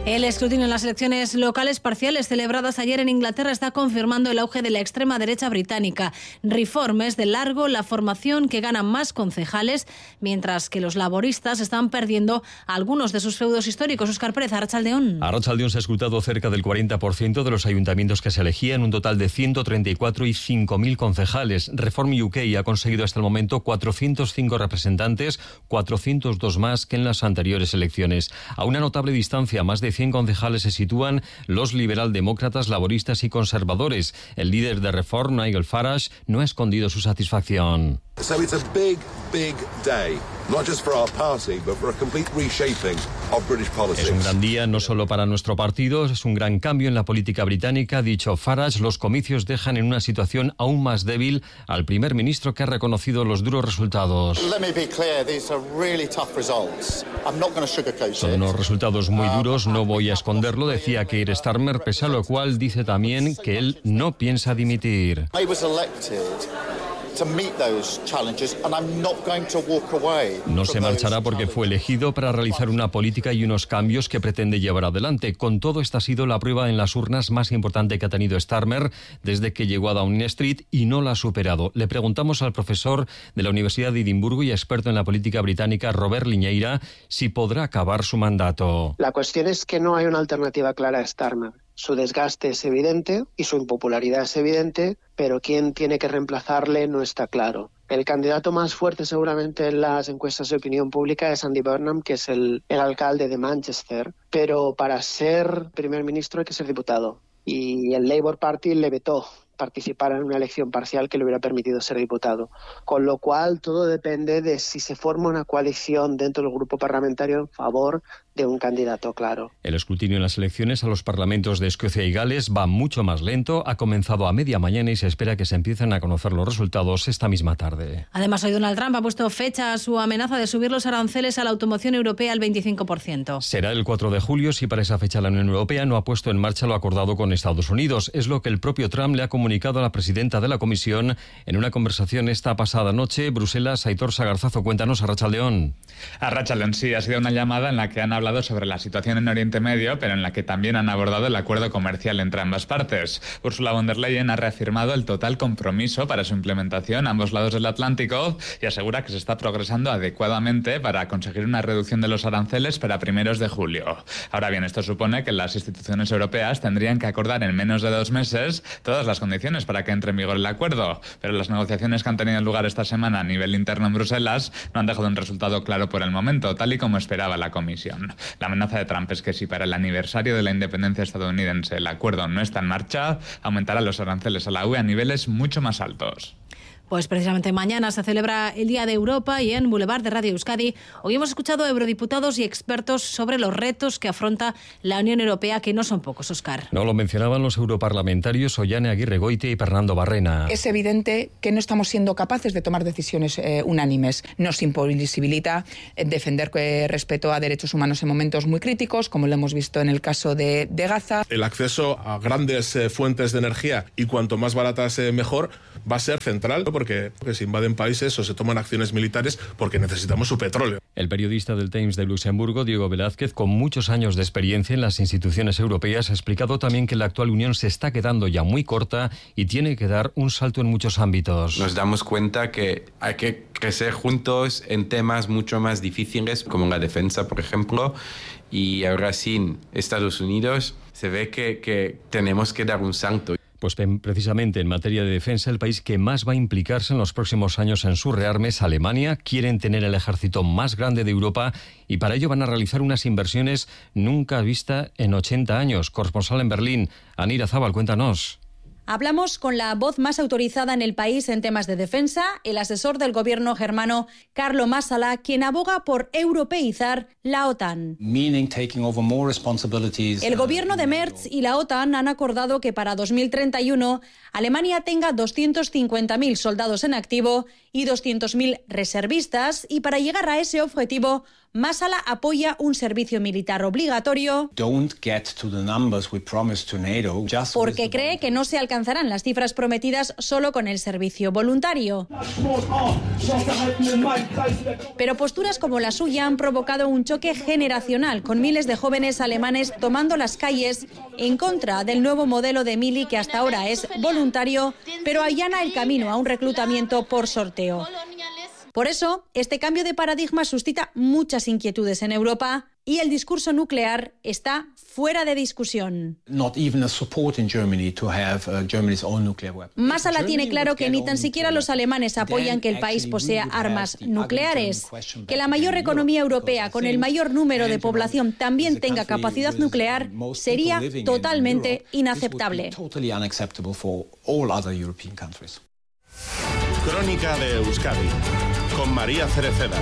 El escrutinio en las elecciones locales parciales celebradas ayer en Inglaterra está confirmando el auge de la extrema derecha británica. Reform es de largo la formación que gana más concejales, mientras que los laboristas están perdiendo algunos de sus feudos históricos. Óscar Pérez, Arratsaldeón. Arratsaldeón se ha escrutado cerca del 40% de los ayuntamientos que se elegían, un total de 134 y 5.000 concejales. Reform UK ha conseguido hasta el momento 405 representantes, 402 más que en las anteriores elecciones. A una notable distancia, más de 100 concejales se sitúan los liberaldemócratas, laboristas y conservadores. El líder de Reform, Nigel Farage, no ha escondido su satisfacción. So it's a big day, not just for our party, but for a complete reshaping of British politics. Es un gran día no solo para nuestro partido, es un gran cambio en la política británica, ha dicho Farage. Los comicios dejan en una situación aún más débil al primer ministro, que ha reconocido los duros resultados. Son unos resultados muy duros, no voy a esconderlo, decía Keir Starmer, pese a lo cual dice también que él no piensa dimitir. No se marchará porque fue elegido para realizar una política y unos cambios que pretende llevar adelante. Con todo, esta ha sido la prueba en las urnas más importante que ha tenido Starmer desde que llegó a Downing Street y no la ha superado. Le preguntamos al profesor de la Universidad de Edimburgo y experto en la política británica, Robert Liñeira, si podrá acabar su mandato. La cuestión es que no hay una alternativa clara a Starmer. Su desgaste es evidente y su impopularidad es evidente, pero quién tiene que reemplazarle no está claro. El candidato más fuerte seguramente en las encuestas de opinión pública es Andy Burnham, que es el alcalde de Manchester, pero para ser primer ministro hay que ser diputado. Y el Labour Party le vetó participar en una elección parcial que le hubiera permitido ser diputado. Con lo cual todo depende de si se forma una coalición dentro del grupo parlamentario en favor de un candidato claro. El escrutinio en las elecciones a los parlamentos de Escocia y Gales va mucho más lento. Ha comenzado a media mañana y se espera que se empiecen a conocer los resultados esta misma tarde. Además, hoy Donald Trump ha puesto fecha a su amenaza de subir los aranceles a la automoción europea al 25%. Será el 4 de julio si para esa fecha la Unión Europea no ha puesto en marcha lo acordado con Estados Unidos. Es lo que el propio Trump le ha comunicado a la presidenta de la Comisión en una conversación esta pasada noche. Bruselas, Aitor Sagarzazo, cuéntanos, Arratsaldeón. Arratsaldeón, sí, ha sido una llamada en la que han hablado sobre la situación en Oriente Medio, pero en la que también han abordado el acuerdo comercial entre ambas partes. Ursula von der Leyen ha reafirmado el total compromiso para su implementación a ambos lados del Atlántico y asegura que se está progresando adecuadamente para conseguir una reducción de los aranceles para primeros de julio. Ahora bien, esto supone que las instituciones europeas tendrían que acordar en menos de 2 meses todas las condiciones para que entre en vigor el acuerdo, pero las negociaciones que han tenido lugar esta semana a nivel interno en Bruselas no han dejado un resultado claro por el momento, tal y como esperaba la Comisión. La amenaza de Trump es que si para el aniversario de la independencia estadounidense el acuerdo no está en marcha, aumentará los aranceles a la UE a niveles mucho más altos. Pues precisamente mañana se celebra el Día de Europa y en Boulevard de Radio Euskadi hoy hemos escuchado a eurodiputados y expertos sobre los retos que afronta la Unión Europea, que no son pocos, Óscar. No, lo mencionaban los europarlamentarios Ollane Aguirregoitia y Fernando Barrena. Es evidente que no estamos siendo capaces de tomar decisiones unánimes. Nos imposibilita defender respeto a derechos humanos en momentos muy críticos, como lo hemos visto en el caso de Gaza. El acceso a grandes fuentes de energía y cuanto más baratas mejor va a ser central, porque se invaden países o se toman acciones militares porque necesitamos su petróleo. El periodista del Times de Luxemburgo, Diego Velázquez, con muchos años de experiencia en las instituciones europeas, ha explicado también que la actual Unión se está quedando ya muy corta y tiene que dar un salto en muchos ámbitos. Nos damos cuenta que hay que crecer juntos en temas mucho más difíciles, como la defensa, por ejemplo, y ahora sin Estados Unidos se ve que tenemos que dar un salto. Pues precisamente en materia de defensa, el país que más va a implicarse en los próximos años en su rearme es Alemania. Quieren tener el ejército más grande de Europa y para ello van a realizar unas inversiones nunca vistas en 80 años. Corresponsal en Berlín, Anira Zabal, cuéntanos. Hablamos con la voz más autorizada en el país en temas de defensa, el asesor del gobierno germano Carlo Massala, quien aboga por europeizar la OTAN. El gobierno de Merz y la OTAN han acordado que para 2031 Alemania tenga 250.000 soldados en activo y 200.000 reservistas, y para llegar a ese objetivo, Masala apoya un servicio militar obligatorio porque cree que no se alcanzarán las cifras prometidas solo con el servicio voluntario. Pero posturas como la suya han provocado un choque generacional, con miles de jóvenes alemanes tomando las calles en contra del nuevo modelo de mili, que hasta ahora es voluntario, pero allana el camino a un reclutamiento por sorteo. Por eso, este cambio de paradigma suscita muchas inquietudes en Europa y el discurso nuclear está fuera de discusión. Masala tiene claro que ni tan siquiera los alemanes apoyan que el país posea armas nucleares. Que la mayor economía europea, con el mayor número de población, también tenga capacidad nuclear sería totalmente inaceptable. Crónica de Euskadi, con María Cereceda.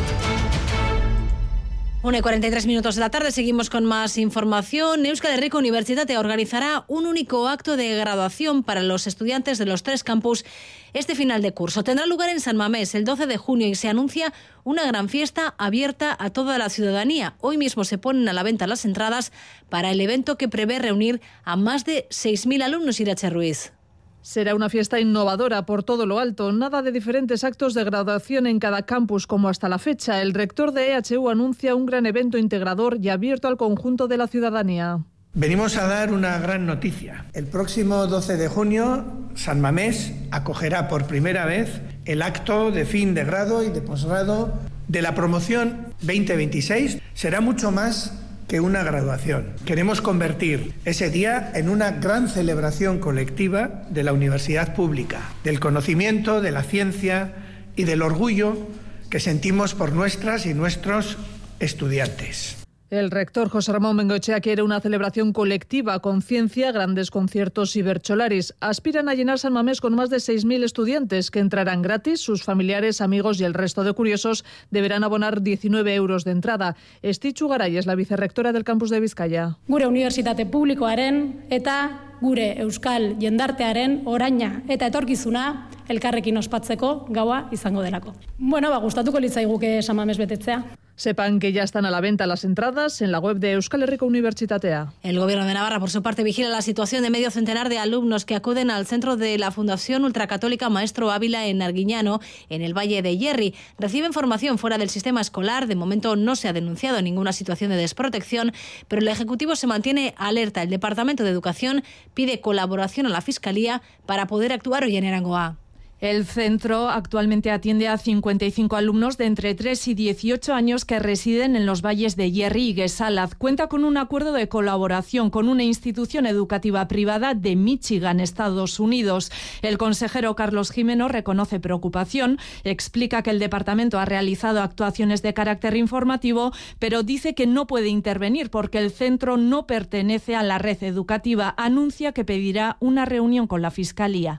1:43 de la tarde, seguimos con más información. Euskal Herriko Unibertsitate organizará un único acto de graduación para los estudiantes de los 3 campus este final de curso. Tendrá lugar en San Mamés el 12 de junio y se anuncia una gran fiesta abierta a toda la ciudadanía. Hoy mismo se ponen a la venta las entradas para el evento, que prevé reunir a más de 6.000 alumnos. Irache Ruiz. Será una fiesta innovadora por todo lo alto, nada de diferentes actos de graduación en cada campus como hasta la fecha. El rector de EHU anuncia un gran evento integrador y abierto al conjunto de la ciudadanía. Venimos a dar una gran noticia. El próximo 12 de junio, San Mamés acogerá por primera vez el acto de fin de grado y de posgrado de la promoción 2026. Será mucho más que una graduación. Queremos convertir ese día en una gran celebración colectiva de la universidad pública, del conocimiento, de la ciencia y del orgullo que sentimos por nuestras y nuestros estudiantes. El rector José Ramón Bengoechea quiere una celebración colectiva con ciencia, grandes conciertos y bercholaris. Aspiran a llenar San Mamés con más de 6.000 estudiantes que entrarán gratis. Sus familiares, amigos y el resto de curiosos deberán abonar 19 euros de entrada. Estitxu Garay es la vicerrectora del campus de Bizkaia. Gure unibertsitate publikoaren eta gure euskal jendartearen oraina eta etorkizuna elkarrekin ospatzeko gaua izango delako. Gustatuko litzaiguke San Mamés betetzea. Sepan que ya están a la venta las entradas en la web de Euskal Herriko Unibertsitatea. El Gobierno de Navarra, por su parte, vigila la situación de medio centenar de alumnos que acuden al centro de la Fundación Ultracatólica Maestro Ávila en Arguiñano, en el Valle de Hierri. Reciben formación fuera del sistema escolar. De momento no se ha denunciado ninguna situación de desprotección, pero el Ejecutivo se mantiene alerta. El Departamento de Educación pide colaboración a la Fiscalía para poder actuar hoy en Erangoa. El centro actualmente atiende a 55 alumnos de entre 3 y 18 años que residen en los valles de Hierri y Guesalaz. Cuenta con un acuerdo de colaboración con una institución educativa privada de Michigan, Estados Unidos. El consejero Carlos Jimeno reconoce preocupación, explica que el departamento ha realizado actuaciones de carácter informativo, pero dice que no puede intervenir porque el centro no pertenece a la red educativa. Anuncia que pedirá una reunión con la Fiscalía.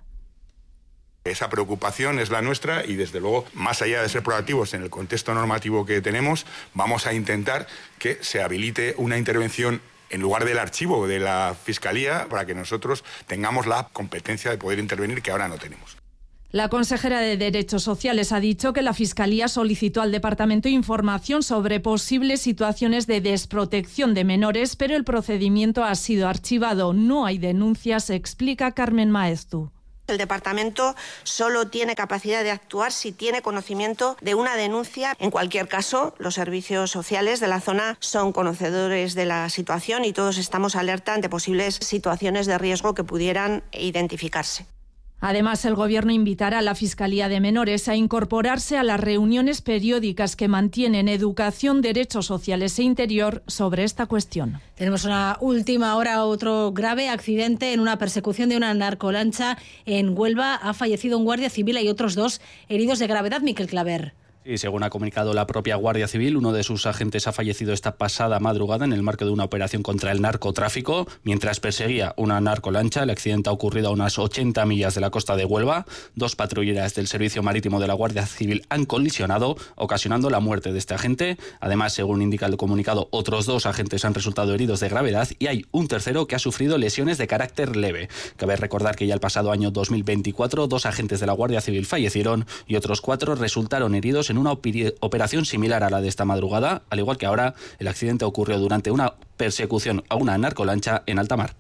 Esa preocupación es la nuestra y, desde luego, más allá de ser proactivos en el contexto normativo que tenemos, vamos a intentar que se habilite una intervención en lugar del archivo de la Fiscalía para que nosotros tengamos la competencia de poder intervenir, que ahora no tenemos. La consejera de Derechos Sociales ha dicho que la Fiscalía solicitó al Departamento información sobre posibles situaciones de desprotección de menores, pero el procedimiento ha sido archivado. No hay denuncias, explica Carmen Maeztu. El departamento solo tiene capacidad de actuar si tiene conocimiento de una denuncia. En cualquier caso, los servicios sociales de la zona son conocedores de la situación y todos estamos alerta ante posibles situaciones de riesgo que pudieran identificarse. Además, el Gobierno invitará a la Fiscalía de Menores a incorporarse a las reuniones periódicas que mantienen Educación, Derechos Sociales e Interior sobre esta cuestión. Tenemos una última hora, otro grave accidente en una persecución de una narcolancha en Huelva. Ha fallecido un guardia civil y otros 2 heridos de gravedad. Miquel Claver. Y según ha comunicado la propia Guardia Civil, uno de sus agentes ha fallecido esta pasada madrugada en el marco de una operación contra el narcotráfico. Mientras perseguía una narcolancha, el accidente ha ocurrido a unas 80 millas de la costa de Huelva. 2 patrulleras del Servicio Marítimo de la Guardia Civil han colisionado, ocasionando la muerte de este agente. Además, según indica el comunicado, otros 2 agentes han resultado heridos de gravedad y hay un tercero que ha sufrido lesiones de carácter leve. Cabe recordar que ya el pasado año 2024, 2 agentes de la Guardia Civil fallecieron y otros 4 resultaron heridos en una operación similar a la de esta madrugada, al igual que ahora el accidente ocurrió durante una persecución a una narcolancha en alta mar.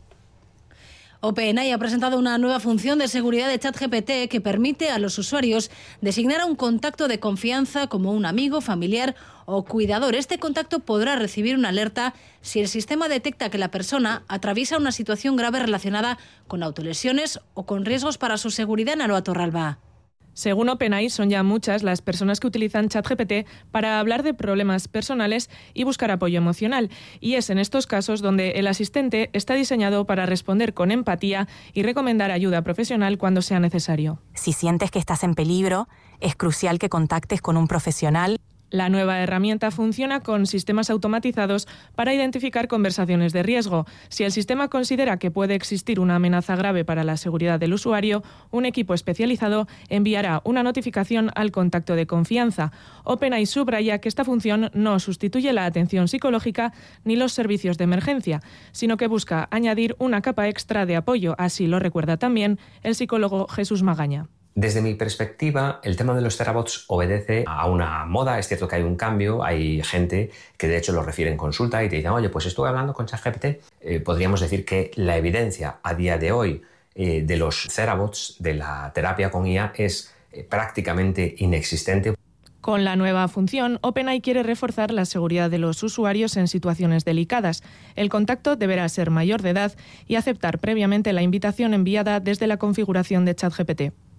OpenAI ha presentado una nueva función de seguridad de ChatGPT que permite a los usuarios designar a un contacto de confianza como un amigo, familiar o cuidador. Este contacto podrá recibir una alerta si el sistema detecta que la persona atraviesa una situación grave relacionada con autolesiones o con riesgos para su seguridad. Naroa Torralba. Según OpenAI, son ya muchas las personas que utilizan ChatGPT para hablar de problemas personales y buscar apoyo emocional. Y es en estos casos donde el asistente está diseñado para responder con empatía y recomendar ayuda profesional cuando sea necesario. Si sientes que estás en peligro, es crucial que contactes con un profesional. La nueva herramienta funciona con sistemas automatizados para identificar conversaciones de riesgo. Si el sistema considera que puede existir una amenaza grave para la seguridad del usuario, un equipo especializado enviará una notificación al contacto de confianza. OpenAI subraya que esta función no sustituye la atención psicológica ni los servicios de emergencia, sino que busca añadir una capa extra de apoyo. Así lo recuerda también el psicólogo Jesús Magaña. Desde mi perspectiva, el tema de los terabots obedece a una moda. Es cierto que hay un cambio, hay gente que de hecho lo refiere en consulta y te dicen, oye, pues estuve hablando con ChatGPT. Podríamos decir que la evidencia a día de hoy de los terabots, de la terapia con IA, es prácticamente inexistente. Con la nueva función, OpenAI quiere reforzar la seguridad de los usuarios en situaciones delicadas. El contacto deberá ser mayor de edad y aceptar previamente la invitación enviada desde la configuración de ChatGPT.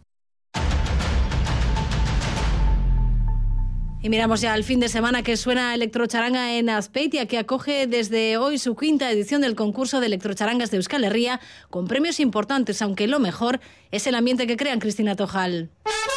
Y miramos ya al fin de semana que suena Electrocharanga en Azpeitia, que acoge desde hoy su 5ª edición del concurso de electrocharangas de Euskal Herria, con premios importantes, aunque lo mejor es el ambiente que crean. Cristina Tojal.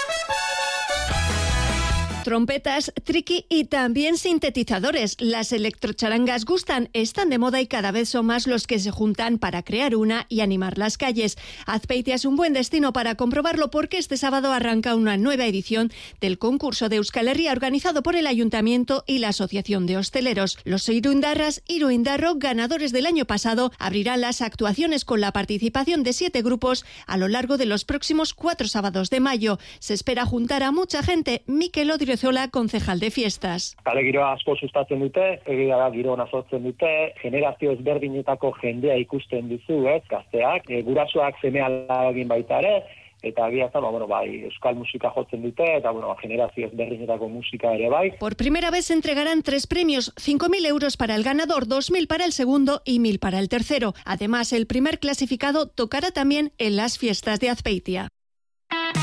Trompetas, triqui y también sintetizadores. Las electrocharangas gustan, están de moda y cada vez son más los que se juntan para crear una y animar las calles. Azpeitia es un buen destino para comprobarlo porque este sábado arranca una nueva edición del concurso de Euskal Herria organizado por el Ayuntamiento y la Asociación de Hosteleros. Los iruindarras Iruindarro, ganadores del año pasado, abrirán las actuaciones con la participación de 7 grupos a lo largo de los próximos 4 sábados de mayo. Se espera juntar a mucha gente. Mikel Odriozola, concejal de fiestas. Kale giroa asko sustatzen dute, egia da giroa sortzen dute, generazio ezberdinetako jendea ikusten duzu, gazteak, gurasoak seme-alabak baita ere, eta egia da, euskal musika jotzen dute, eta generazio ezberdinetako musika ere bai. Por primera vez se entregarán 3 premios, 5.000 euros para el ganador, 2.000 para el segundo y 1.000 para el tercero. Además, el primer clasificado tocará también en las fiestas de Azpeitia.